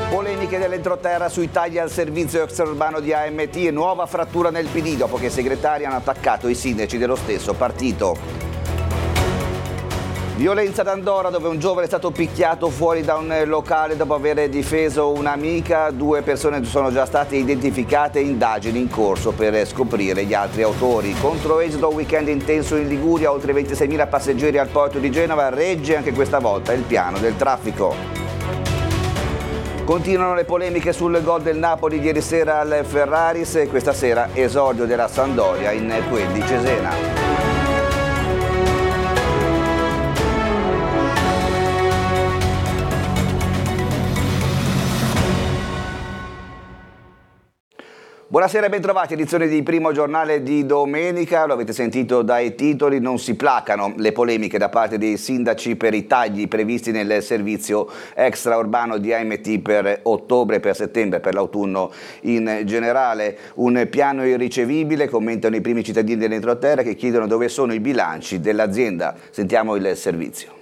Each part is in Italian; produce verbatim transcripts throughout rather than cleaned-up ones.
Polemiche dell'entroterra sui tagli al servizio extraurbano di A M T e nuova frattura nel P D dopo che i segretari hanno attaccato i sindaci dello stesso partito. Violenza ad Andorra, dove un giovane è stato picchiato fuori da un locale dopo aver difeso un'amica. Due persone sono già state identificate e indagini in corso per scoprire gli altri autori. Contro Esodo, weekend intenso in Liguria, oltre ventiseimila passeggeri al porto di Genova, regge anche questa volta il piano del traffico. Continuano le polemiche sul gol del Napoli di ieri sera al Ferraris e questa sera esordio della Sampdoria in quel di Cesena. Buonasera e bentrovati, edizione di Primo Giornale di domenica. Lo avete sentito dai titoli, non si placano le polemiche da parte dei sindaci per i tagli previsti nel servizio extraurbano di A M T per ottobre, per settembre, per l'autunno in generale. Un piano irricevibile, commentano i primi cittadini dell'entroterra che chiedono dove sono i bilanci dell'azienda. Sentiamo il servizio.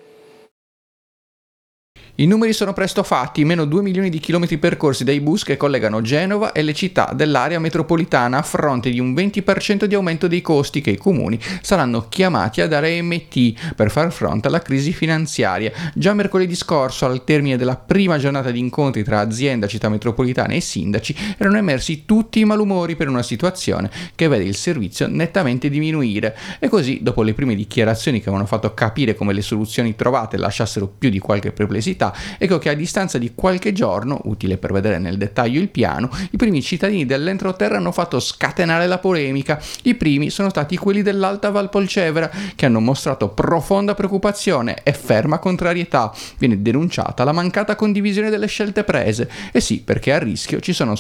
I numeri sono presto fatti, meno due milioni di chilometri percorsi dai bus che collegano Genova e le città dell'area metropolitana a fronte di un venti per cento di aumento dei costi che i comuni saranno chiamati a dare A M T per far fronte alla crisi finanziaria. Già mercoledì scorso, al termine della prima giornata di incontri tra azienda, città metropolitana e sindaci, erano emersi tutti i malumori per una situazione che vede il servizio nettamente diminuire. E così, dopo le prime dichiarazioni che avevano fatto capire come le soluzioni trovate lasciassero più di qualche perplessità, ecco che a distanza di qualche giorno, utile per vedere nel dettaglio il piano, i primi cittadini dell'entroterra hanno fatto scatenare la polemica. I primi sono stati quelli dell'Alta Valpolcevera, che hanno mostrato profonda preoccupazione e ferma contrarietà. Viene denunciata la mancata condivisione delle scelte prese. E sì, perché a rischio ci sono